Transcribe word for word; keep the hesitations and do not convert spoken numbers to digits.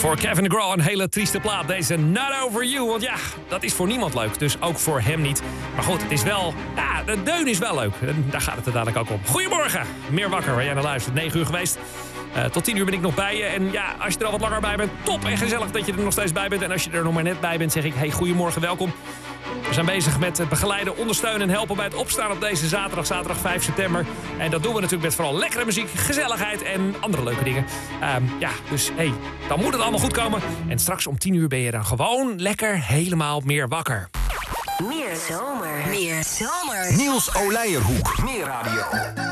Voor Kevin DeGraw een hele trieste plaat. Deze Not Over You. Want ja, dat is voor niemand leuk. Dus ook voor hem niet. Maar goed, het is wel... Ja, de deun is wel leuk. En daar gaat het er dadelijk ook om. Goedemorgen. Meer wakker waar jij naar luistert. negen uur geweest. Uh, tot tien uur ben ik nog bij je. En ja, als je er al wat langer bij bent, top en gezellig dat je er nog steeds bij bent. En als je er nog maar net bij bent, zeg ik, hey, goedemorgen, welkom. We zijn bezig met het begeleiden, ondersteunen en helpen bij het opstaan op deze zaterdag, zaterdag vijf september. En dat doen we natuurlijk met vooral lekkere muziek, gezelligheid en andere leuke dingen. Um, ja, dus hey, dan moet het allemaal goed komen. En straks om tien uur ben je dan gewoon lekker helemaal meer wakker. Meer zomer. Meer zomer. Niels Oleijerhoek. Meer radio.